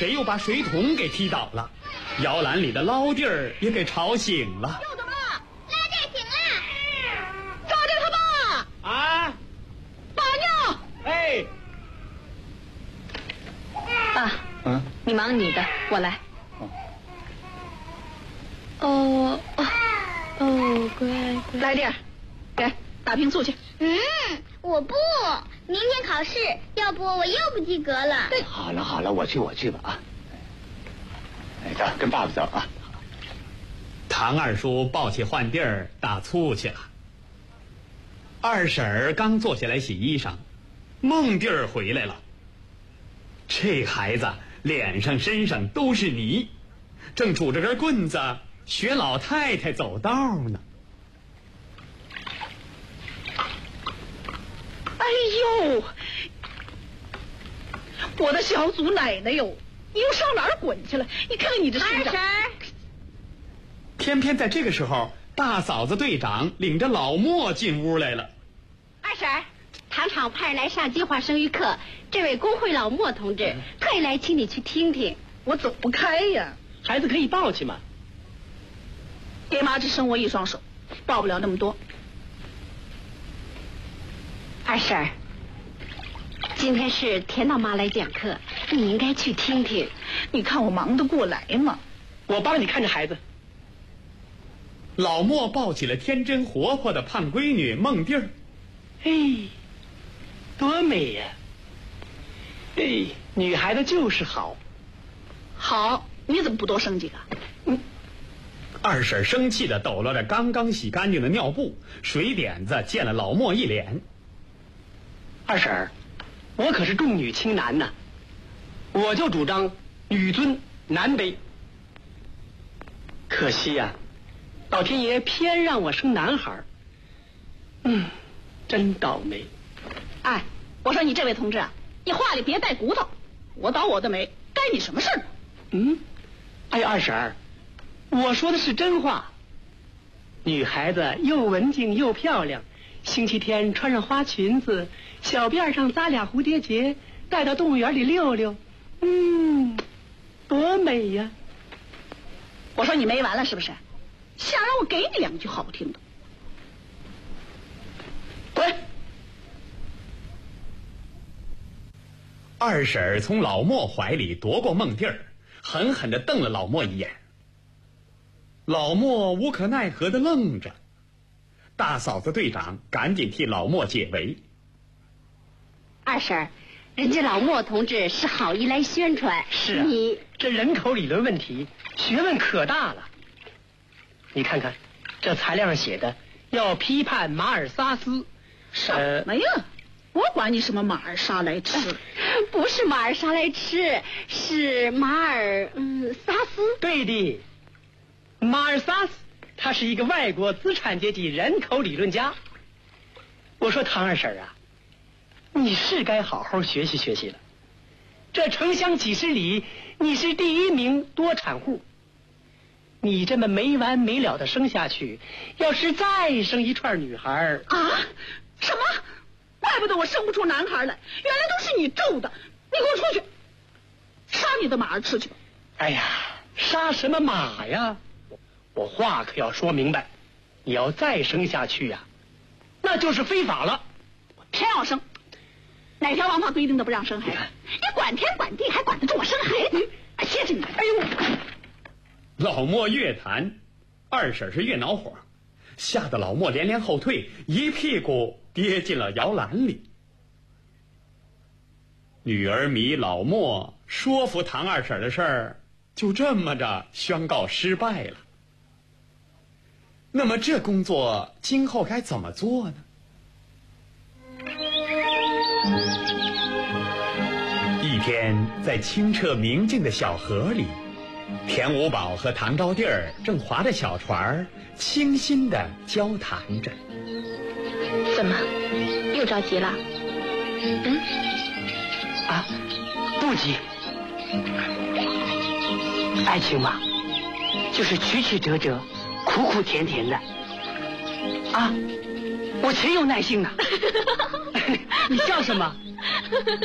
谁又把水桶给踢倒了，摇篮里的捞弟儿也给吵醒了。 又怎么了？拉弟醒了，抓紧他吧！ 啊！ 把尿！ 哎， 爸，你忙你的，我来。乖，来点儿，给打瓶醋去。 我不，明天考试，要不我又不及格了。 好了，我去吧啊！哎，走，跟爸爸走啊！ 唐二叔抱起换地儿打醋去了。二婶儿刚坐下来洗衣裳，孟弟儿回来了。这孩子脸上身上都是泥，正拄着根棍子学老太太走道呢。 哎呦，我的小祖奶奶哟，你又上哪儿滚去了？你看看你这身上。 偏偏在这个时候，大嫂子队长领着老莫进屋来了。 二婶儿，糖厂派人来上计划生育课，这位工会老莫同志特意来请你去听听。 我走不开呀， 孩子可以抱去嘛。 爹妈只剩我一双手，抱不了那么多。 二婶儿，今天是田老妈来讲课，你应该去听听。 你看我忙得过来吗？ 我帮你看着孩子。 老莫抱起了天真活泼的胖闺女孟弟儿。 嘿，多美呀！哎，女孩子就是好。 好，你怎么不多生几个？ 二婶生气地抖落着刚刚洗干净的尿布，水点子溅了老莫一脸。 二婶儿，我可是重女轻男呐，我就主张女尊男卑。可惜呀，老天爷偏让我生男孩。真倒霉。 哎，我说你这位同志啊，你话里别带骨头，我倒我的霉，该你什么事儿？ 哎，二婶儿，我说的是真话。女孩子又文静又漂亮，星期天穿上花裙子，小辫上扎俩蝴蝶结，带到动物园里溜溜，多美呀！ 我说你没完了是不是？想让我给你两句好听的？滚！ 二婶从老莫怀里夺过孟弟儿，狠狠地瞪了老莫一眼。老莫无可奈何地愣着。大嫂子队长赶紧替老莫解围。 二婶儿，人家老莫同志是好意来宣传。 是啊， 你这人口理论问题学问可大了。你看看这材料上写的，要批判马尔萨斯。 什么呀？我管你什么马尔沙来吃？ 不是马尔沙来吃，是马尔萨斯。 对的，马尔萨斯他是一个外国资产阶级人口理论家。我说唐二婶啊，你是该好好学习学习了。这城乡几十里，你是第一名多产户。你这么没完没了的生下去，要是再生一串女孩啊？什么？怪不得我生不出男孩来，原来都是你咒的！你给我出去，杀你的马儿吃去吧！ 哎呀，杀什么马呀？我话可要说明白，你要再生下去呀，那就是非法了。 我偏要生，哪条王法规定的不让生孩子？你管天管地，还管得住我生孩子？谢谢你！哎呦！ 老莫越谈，二婶是越恼火，吓得老莫连连后退，一屁股跌进了摇篮里。女儿迷老莫说服唐二婶的事儿，就这么着宣告失败了。那么这工作今后该怎么做呢？一天，在清澈明净的小河里，田五宝和唐招娣儿正划着小船，清新地交谈着。 怎么又着急了？ 不急。爱情嘛，就是曲曲折折，苦苦甜甜的。我挺有耐性的。你笑什么？